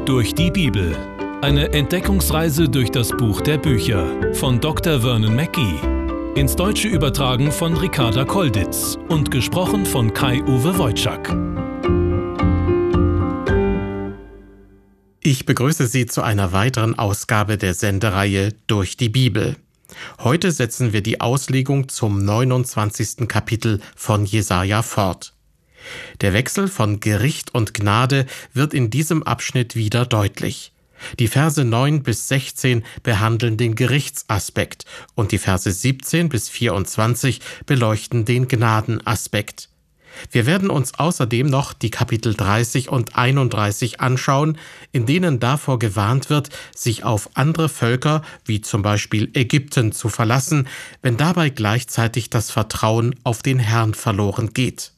Durch die Bibel. Eine Entdeckungsreise durch das Buch der Bücher von Dr. Vernon Mackey. Ins Deutsche übertragen von Ricarda Kolditz und gesprochen von Kai-Uwe Wojczak. Ich begrüße Sie zu einer weiteren Ausgabe der Sendereihe Durch die Bibel. Heute setzen wir die Auslegung zum 29. Kapitel von Jesaja fort. Der Wechsel von Gericht und Gnade wird in diesem Abschnitt wieder deutlich. Die Verse 9 bis 16 behandeln den Gerichtsaspekt und die Verse 17 bis 24 beleuchten den Gnadenaspekt. Wir werden uns außerdem noch die Kapitel 30 und 31 anschauen, in denen davor gewarnt wird, sich auf andere Völker, wie zum Beispiel Ägypten, zu verlassen, wenn dabei gleichzeitig das Vertrauen auf den Herrn verloren geht.